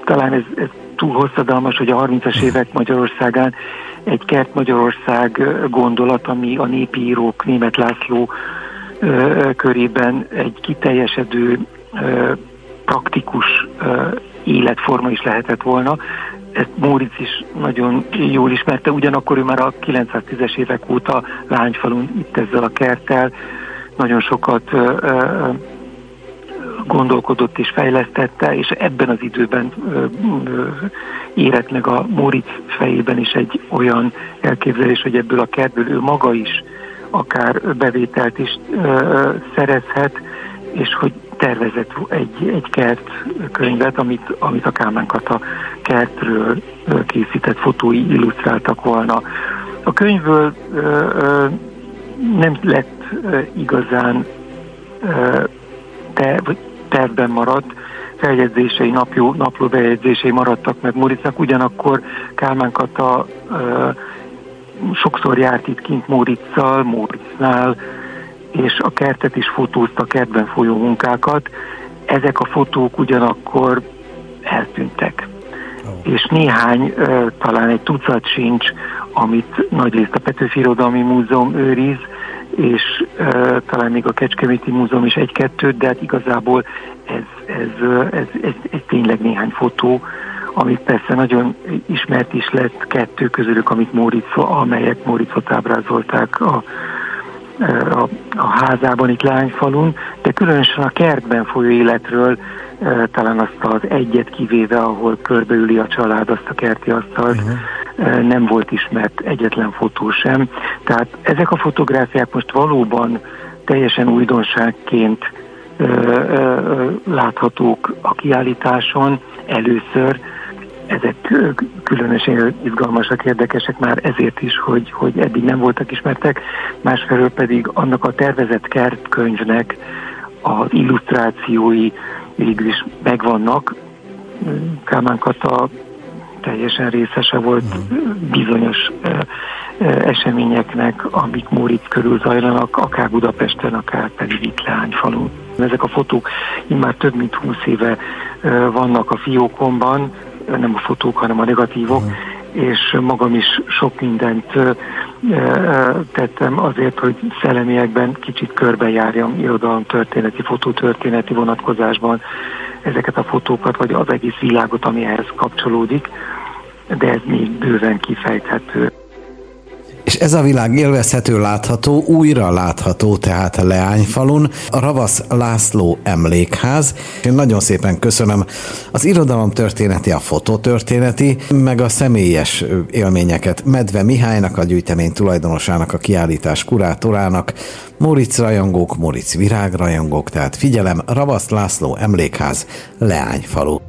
talán ez túl hosszadalmas, hogy a 30-as évek Magyarországán egy Kert Magyarország gondolat, ami a népi írók Németh László körében egy kiteljesedő, praktikus életforma is lehetett volna. Ezt Móricz is nagyon jól ismerte, ugyanakkor ő már a 910-es évek óta Lányfalun itt ezzel a kerttel nagyon sokat gondolkodott és fejlesztette, és ebben az időben érett meg a Móricz fejében is egy olyan elképzelés, hogy ebből a kertből ő maga is akár bevételt is szerezhet, és hogy tervezett egy kertkönyvet, amit a Kálmán Kata kertről készített fotói illusztráltak volna. A könyvből nem lett igazán tervben maradt, feljegyzései, napló bejegyzései maradtak meg Móricznak, ugyanakkor Kálmán Kata sokszor járt itt kint Móriczsal, Móricsznál, és a kertet is fotózta, kertben folyó munkákat. Ezek a fotók ugyanakkor eltűntek. És néhány, talán egy tucat sincs, amit nagyrészt a Petőfi Irodalmi Múzeum őriz, és talán még a Kecskeméti Múzeum is egy-kettőt, de hát igazából ez tényleg néhány fotó, amit persze nagyon ismert is lett, kettő közülük, amelyek Móriczot ábrázolták a házában itt Lányfalun, de különösen a kertben folyó életről, talán azt az egyet kivéve, ahol körbeüli a család azt a kerti asztalt, nem volt ismert egyetlen fotó sem. Tehát ezek a fotográfiák most valóban teljesen újdonságként láthatók a kiállításon először. Ezek különösen izgalmasak, érdekesek már ezért is, hogy eddig nem voltak ismertek, másfelől pedig annak a tervezett kertkönyvnek az illusztrációi végül is megvannak. Kálmán Kata teljesen részese volt bizonyos eseményeknek, amik Móricz körül zajlanak, akár Budapesten, akár pedig itt Lányfalun. Ezek a fotók immár több mint 20 éve vannak a fiókomban, nem a fotók, hanem a negatívok, és magam is sok mindent tettem azért, hogy szellemiekben kicsit körbejárjam irodalomtörténeti, fotótörténeti vonatkozásban ezeket a fotókat, vagy az egész világot, ami ehhez kapcsolódik, de ez még bőven kifejthető. És ez a világ élvezhető, látható, újra látható, tehát Leányfalun, a Ravasz László Emlékház. Én nagyon szépen köszönöm az irodalomtörténeti, a fotótörténeti, meg a személyes élményeket Medve Mihálynak, a gyűjtemény tulajdonosának, a kiállítás kurátorának, Móricz rajongók, Móricz virágrajongók, tehát figyelem, Ravasz László Emlékház, Leányfalu.